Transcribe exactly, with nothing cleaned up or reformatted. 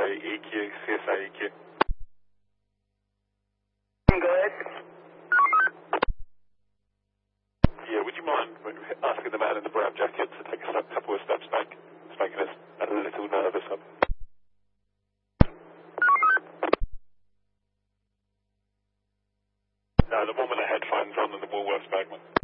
E Q, C S A E Q. Go ahead. Yeah, would you mind asking the man in the brown jacket to take a couple of steps back? It's making us a little nervous. Up. No, the one with the headphones on and the Woolworths bag, man.